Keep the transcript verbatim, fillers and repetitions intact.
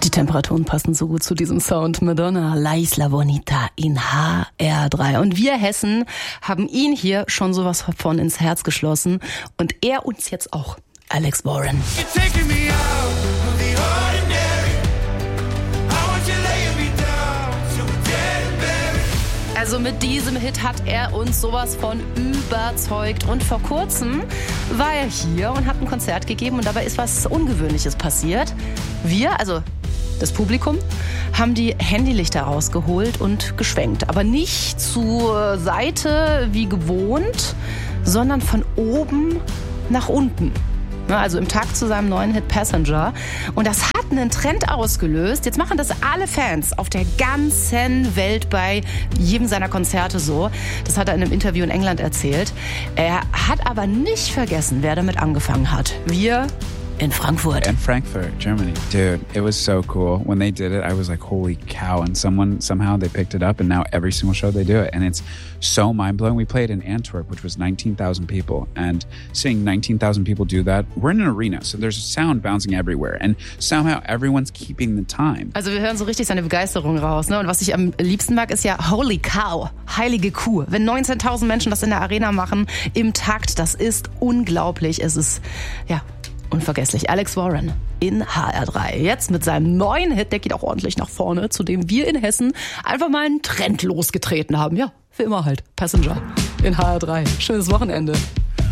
Die Temperaturen passen so gut zu diesem Sound. Madonna, La Isla Bonita in H R drei. Und wir Hessen haben ihn hier schon sowas von ins Herz geschlossen. Und er uns jetzt auch. Alex Warren. Also mit diesem Hit hat er uns sowas von überzeugt. Und vor kurzem war er hier und hat ein Konzert gegeben und dabei ist was Ungewöhnliches passiert. Wir, also das Publikum, haben die Handylichter rausgeholt und geschwenkt. Aber nicht zur Seite wie gewohnt, sondern von oben nach unten. Also im Takt zu seinem neuen Hit Passenger. Und das hat einen Trend ausgelöst. Jetzt machen das alle Fans auf der ganzen Welt bei jedem seiner Konzerte so. Das hat er in einem Interview in England erzählt. Er hat aber nicht vergessen, wer damit angefangen hat. Wir in Frankfurt. In Frankfurt, Germany. Dude, it was so cool. When they did it, I was like, holy cow. And someone, somehow they picked it up and now every single show they do it. And it's so mind-blowing. We played in Antwerp, which was nineteen thousand people. And seeing nineteen thousand people do that, we're in an arena, so there's sound bouncing everywhere. And somehow everyone's keeping the time. Also wir hören so richtig seine Begeisterung raus. Ne? Und was ich am liebsten mag, ist ja holy cow, heilige Kuh. Wenn neunzehntausend Menschen das in der Arena machen, im Takt, das ist unglaublich. Es ist, ja, unvergesslich. Alex Warren in H R drei. Jetzt mit seinem neuen Hit, der geht auch ordentlich nach vorne, zu dem wir in Hessen einfach mal einen Trend losgetreten haben. Ja, für immer halt. Passenger in H R drei. Schönes Wochenende.